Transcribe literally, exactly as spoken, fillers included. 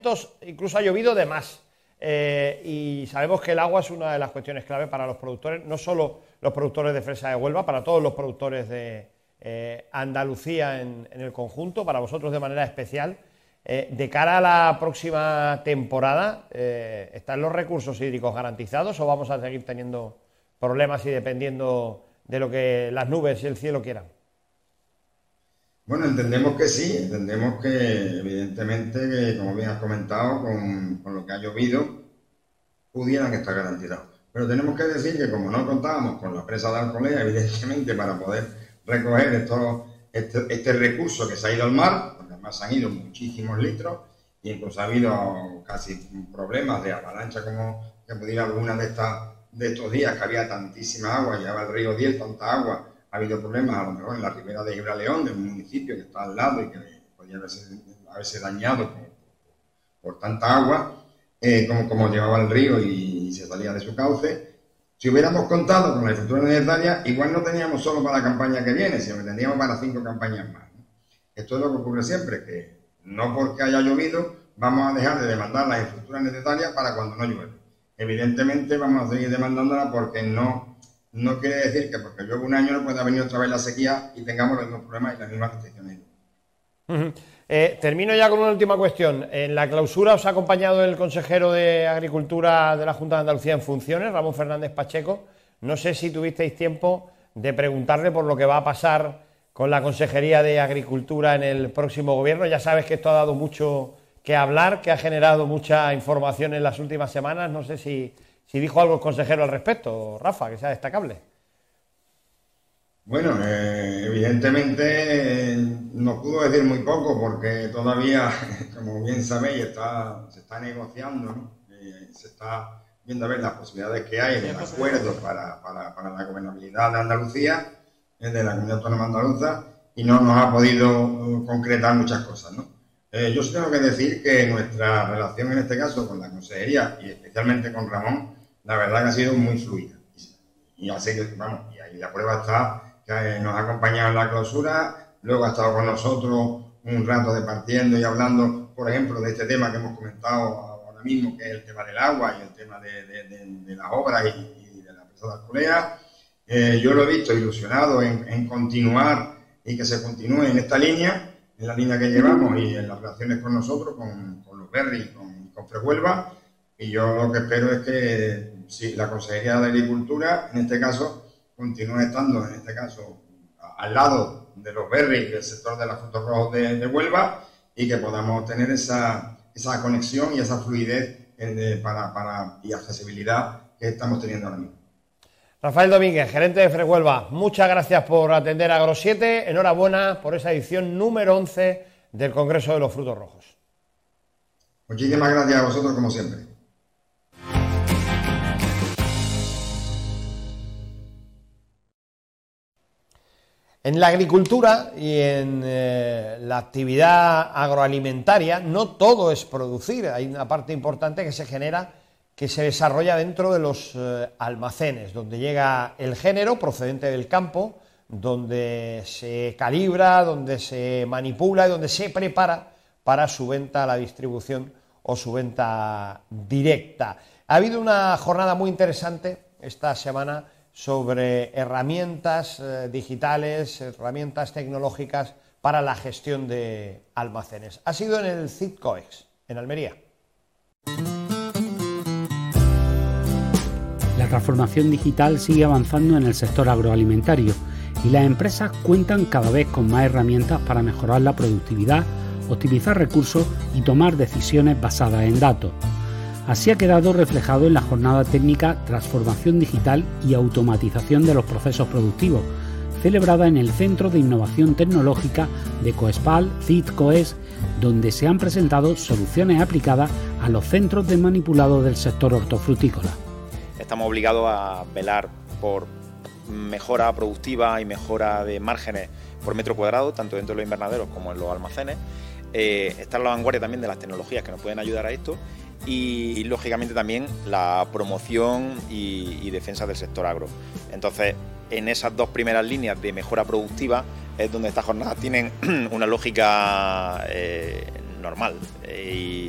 incluso ha llovido de más. Eh, y sabemos que el agua es una de las cuestiones clave para los productores, no solo los productores de fresa de Huelva, para todos los productores de eh, Andalucía en, en el conjunto, para vosotros de manera especial. Eh, de cara a la próxima temporada, eh, ¿están los recursos hídricos garantizados o vamos a seguir teniendo problemas y dependiendo de lo que las nubes y el cielo quieran? Bueno, entendemos que sí, entendemos que evidentemente, que, como bien has comentado, con, con lo que ha llovido, pudieran estar garantizados. Pero tenemos que decir que como no contábamos con la presa de Alcolea, evidentemente, para poder recoger esto, este, este recurso que se ha ido al mar, porque además se han ido muchísimos litros, y incluso ha habido casi problemas de avalancha, como que pudiera alguna de estas de estos días, que había tantísima agua, llevaba el río Diel tanta agua. Ha habido problemas a lo mejor en la ribera de Gibraleón, de un municipio que está al lado y que podía haberse, haberse dañado por, por tanta agua, eh, como, como llevaba el río y, y se salía de su cauce. Si hubiéramos contado con la infraestructura necesaria, igual no teníamos solo para la campaña que viene, sino que tendríamos para cinco campañas más, ¿no? Esto es lo que ocurre siempre, que no porque haya llovido vamos a dejar de demandar las infraestructuras necesarias para cuando no llueve. Evidentemente vamos a seguir demandándola porque no... No quiere decir que porque llueve un año no pueda venir otra vez la sequía y tengamos los mismos problemas y las mismas restricciones. Uh-huh. Eh, termino ya con una última cuestión. En la clausura os ha acompañado el consejero de Agricultura de la Junta de Andalucía en funciones, Ramón Fernández Pacheco. No sé si tuvisteis tiempo de preguntarle por lo que va a pasar con la Consejería de Agricultura en el próximo gobierno. Ya sabes que esto ha dado mucho que hablar, que ha generado mucha información en las últimas semanas. No sé si... Si dijo algo el consejero al respecto, Rafa, que sea destacable. Bueno, eh, evidentemente eh, nos pudo decir muy poco porque todavía, como bien sabéis, está, se está negociando, ¿no? Eh, se está viendo a ver las posibilidades que hay del acuerdo para, para, para la gobernabilidad de Andalucía, eh, de la Comunidad Autónoma Andaluza, y no nos ha podido uh, concretar muchas cosas, ¿no? Eh, yo sí tengo que decir que nuestra relación en este caso con la consejería y especialmente con Ramón, la verdad que ha sido muy fluida. Y así que, vamos, y ahí la prueba está que nos ha acompañado en la clausura, luego ha estado con nosotros un rato departiendo y hablando, por ejemplo, de este tema que hemos comentado ahora mismo, que es el tema del agua y el tema de, de, de, de las obras y, y de la presa de Alcolea. Eh, yo lo he visto ilusionado en, en continuar y que se continúe en esta línea, en la línea que llevamos y en las relaciones con nosotros, con, con los Berri, con, con Frehuelva. Y yo lo que espero es que si la Consejería de Agricultura, en este caso, continúe estando, en este caso, a, al lado de los berries del sector de los frutos rojos de, de Huelva y que podamos tener esa, esa conexión y esa fluidez de, para, para, y accesibilidad que estamos teniendo ahora mismo. Rafael Domínguez, gerente de Frehuelva, muchas gracias por atender a Agro siete. Enhorabuena por esa edición número once del Congreso de los Frutos Rojos. Muchísimas gracias a vosotros, como siempre. En la agricultura y en eh, la actividad agroalimentaria no todo es producir, hay una parte importante que se genera, que se desarrolla dentro de los eh, almacenes, donde llega el género procedente del campo, donde se calibra, donde se manipula y donde se prepara para su venta a la distribución o su venta directa. Ha habido una jornada muy interesante esta semana sobre herramientas eh, digitales, herramientas tecnológicas para la gestión de almacenes. Ha sido en el CITCOEX, en Almería. La transformación digital sigue avanzando en el sector agroalimentario y las empresas cuentan cada vez con más herramientas para mejorar la productividad, optimizar recursos y tomar decisiones basadas en datos. Así ha quedado reflejado en la jornada técnica Transformación Digital y Automatización de los Procesos Productivos, celebrada en el Centro de Innovación Tecnológica de Coespal, CITCOEX, donde se han presentado soluciones aplicadas a los centros de manipulado del sector hortofrutícola. Estamos obligados a velar por mejora productiva y mejora de márgenes por metro cuadrado, tanto dentro de los invernaderos como en los almacenes. Eh, estar a la vanguardia también de las tecnologías que nos pueden ayudar a esto y, y lógicamente también la promoción y, y defensa del sector agro. Entonces, en esas dos primeras líneas de mejora productiva es donde estas jornadas tienen una lógica eh, normal eh,